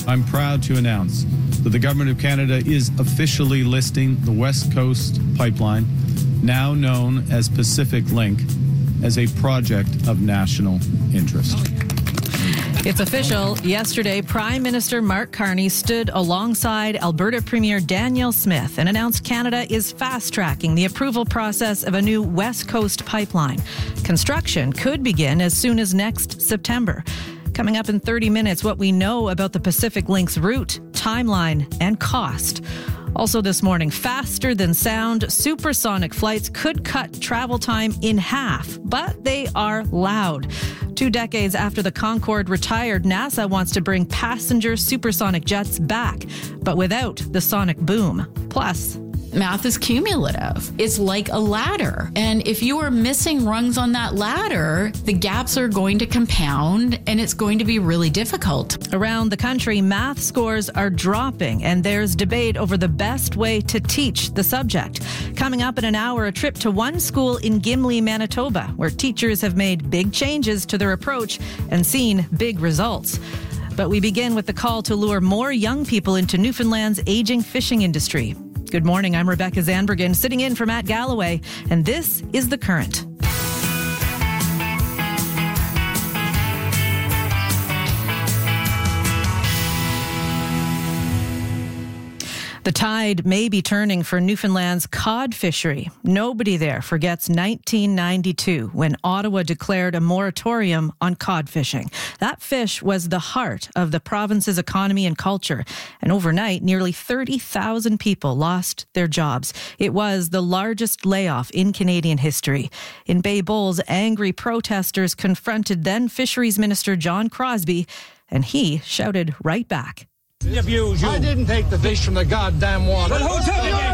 I'm proud to announce that the Government of Canada is officially listing the West Coast Pipeline, now known as Pacific Link, as a project of national interest. It's official. Yesterday, Prime Minister Mark Carney stood alongside Alberta Premier Danielle Smith and announced Canada is fast-tracking the approval process of a new West Coast pipeline. Construction could begin as soon as next September. Coming up in 30 minutes, what we know about the Pacific Link's route, timeline, and cost. Also this morning, faster than sound, supersonic flights could cut travel time in half, but they are loud. 2 decades after the Concorde retired, NASA wants to bring passenger supersonic jets back, but without the sonic boom. Plus, math is cumulative. It's like a ladder. And if you are missing rungs on that ladder, the gaps are going to compound and it's going to be really difficult. Around the country, math scores are dropping and there's debate over the best way to teach the subject. Coming up in an hour, a trip to one school in Gimli, Manitoba, where teachers have made big changes to their approach and seen big results. But we begin with the call to lure more young people into Newfoundland's aging fishing industry. Good morning, I'm Rebecca Zandbergen, sitting in for Matt Galloway, and this is The Current. The tide may be turning for Newfoundland's cod fishery. Nobody there forgets 1992 when Ottawa declared a moratorium on cod fishing. That fish was the heart of the province's economy and culture. And overnight, nearly 30,000 people lost their jobs. It was the largest layoff in Canadian history. In Bay Bowls, angry protesters confronted then Fisheries Minister John Crosbie, and he shouted right back. I didn't take the fish from the goddamn water. But who took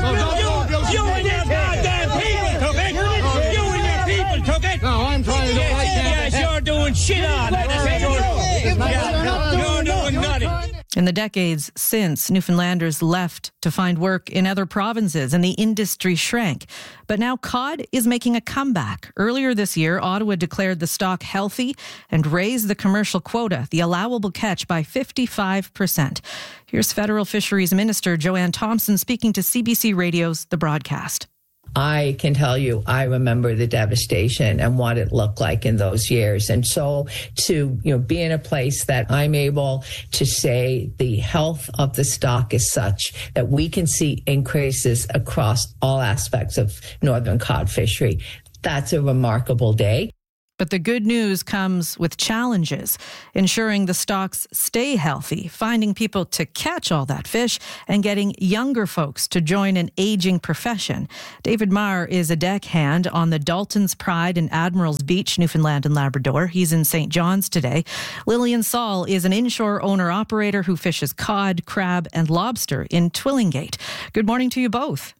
it? You and your goddamn people took it. You and your people took it. No, I'm trying to do what I can. Yes, you're doing shit on it. You're doing nothing. In the decades since, Newfoundlanders left to find work in other provinces and the industry shrank. But now cod is making a comeback. Earlier this year, Ottawa declared the stock healthy and raised the commercial quota, the allowable catch, by 55%. Here's Federal Fisheries Minister Joanne Thompson speaking to CBC Radio's The Broadcast. I can tell you, I remember the devastation and what it looked like in those years. And so to, be in a place that I'm able to say the health of the stock is such that we can see increases across all aspects of northern cod fishery, that's a remarkable day. But the good news comes with challenges, ensuring the stocks stay healthy, finding people to catch all that fish, and getting younger folks to join an aging profession. David Marr is a deckhand on the Dalton's Pride in Admiral's Beach, Newfoundland and Labrador. He's in St. John's today. Lillian Saul is an inshore owner-operator who fishes cod, crab, and lobster in Twillingate. Good morning to you both.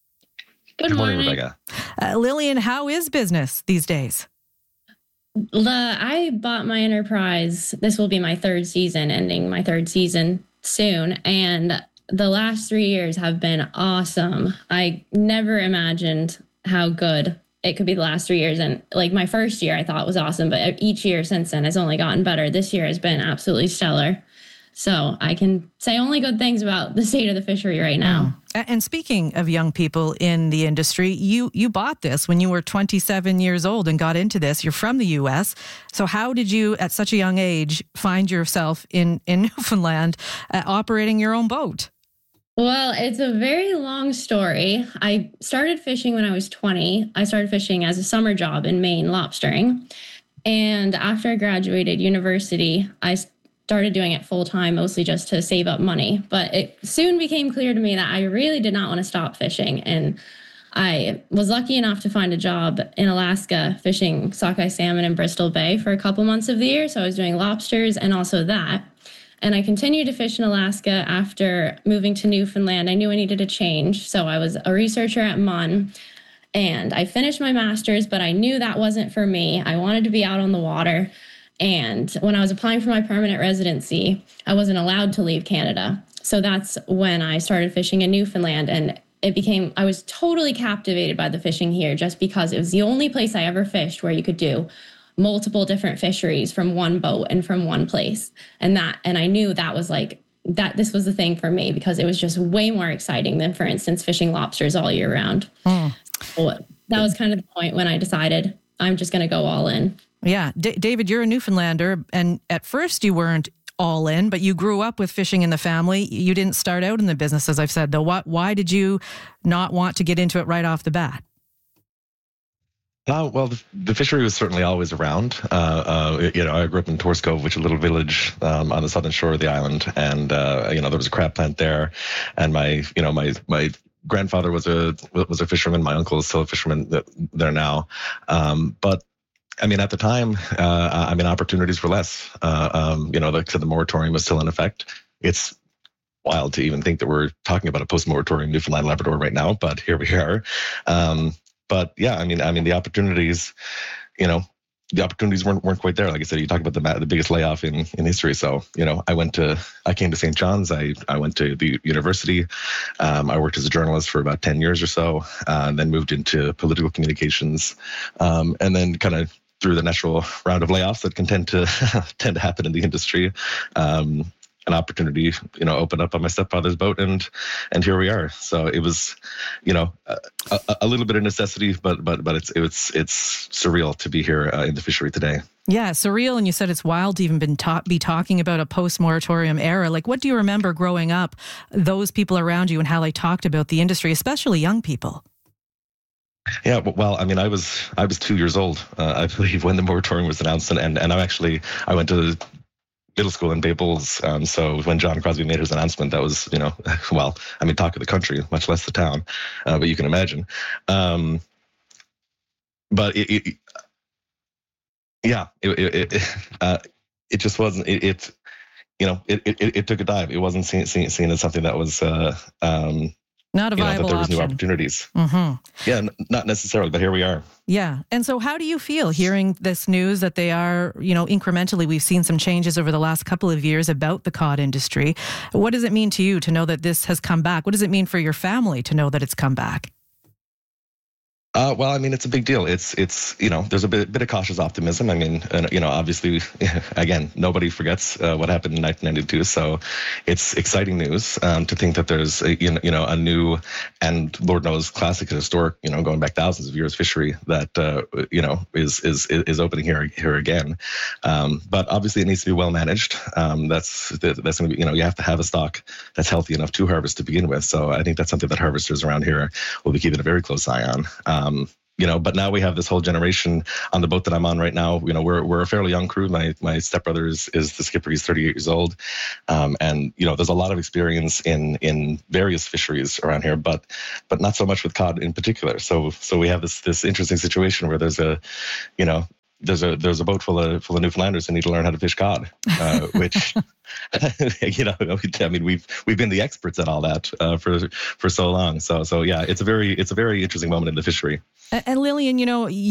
Good morning, Rebecca. Lillian, how is business these days? I bought my enterprise. This will be my third season, ending my third season soon. And the last 3 years have been awesome. I never imagined how good it could be the last 3 years. And like my first year, I thought was awesome. But each year since then has only gotten better. This year has been absolutely stellar. So I can say only good things about the state of the fishery right now. And speaking of young people in the industry, you bought this when you were 27 years old and got into this. You're from the U.S. So how did you, at such a young age, find yourself in Newfoundland operating your own boat? Well, it's a very long story. I started fishing when I was 20. I started fishing as a summer job in Maine, lobstering. And after I graduated university, I started doing it full time, mostly just to save up money. But it soon became clear to me that I really did not want to stop fishing. And I was lucky enough to find a job in Alaska fishing sockeye salmon in Bristol Bay for a couple months of the year. So I was doing lobsters and also that. And I continued to fish in Alaska after moving to Newfoundland. I knew I needed a change. So I was a researcher at MUN. And I finished my master's, but I knew that wasn't for me. I wanted to be out on the water. And when I was applying for my permanent residency, I wasn't allowed to leave Canada. So that's when I started fishing in Newfoundland. And I was totally captivated by the fishing here just because it was the only place I ever fished where you could do multiple different fisheries from one boat and from one place. And I knew that was like that this was the thing for me because it was just way more exciting than, for instance, fishing lobsters all year round. So that was kind of the point when I decided I'm just going to go all in. Yeah. David, you're a Newfoundlander, and at first you weren't all in, but you grew up with fishing in the family. You didn't start out in the business, as I've said, though. Why did you not want to get into it right off the bat? Well, the fishery was certainly always around. I grew up in Torres Cove, which is a little village on the southern shore of the island, and there was a crab plant there, and my grandfather was a fisherman. My uncle is still a fisherman there now, but I mean, at the time, opportunities were less. Like I said, the moratorium was still in effect. It's wild to even think that we're talking about a post-moratorium Newfoundland Labrador right now, but here we are. But yeah, the opportunities, the opportunities weren't quite there. Like I said, you talk about the biggest layoff in history. So, I came to St. John's. I went to the university. I worked as a journalist for about 10 years or so, and then moved into political communications, and then kind of through the natural round of layoffs that can tend to happen in the industry. An opportunity, opened up on my stepfather's boat, and here we are. So it was, a little bit of necessity, but it's surreal to be here in the fishery today. Yeah, surreal, and you said it's wild to even be talking about a post-moratorium era. Like, what do you remember growing up, those people around you and how they talked about the industry, especially young people? Yeah, well, I was 2 years old, I believe, when the moratorium was announced, and I went to middle school in Bay Bulls. So when John Crosbie made his announcement, that was, talk of the country, much less the town, but you can imagine. But it just wasn't. It took a dive. It wasn't seen as something that was not a viable that there was option. New opportunities. Mm-hmm. Yeah, not necessarily, but here we are. Yeah. And so how do you feel hearing this news that they are, incrementally, we've seen some changes over the last couple of years about the cod industry. What does it mean to you to know that this has come back? What does it mean for your family to know that it's come back? It's a big deal. It's there's a bit of cautious optimism. Obviously, again, nobody forgets what happened in 1992. So it's exciting news to think that there's a new and Lord knows classic and historic, going back thousands of years fishery that is opening here again. But obviously, it needs to be well managed. That's going to be you have to have a stock that's healthy enough to harvest to begin with. So I think that's something that harvesters around here will be keeping a very close eye on. But now we have this whole generation on the boat that I'm on right now. We're a fairly young crew. My stepbrother is the skipper. He's 38 years old. And there's a lot of experience in various fisheries around here, but not so much with cod in particular. So we have this interesting situation where there's a boat full of Newfoundlanders who need to learn how to fish cod, which we've been the experts at all that for so long. So yeah, it's a very interesting moment in the fishery. And Lillian,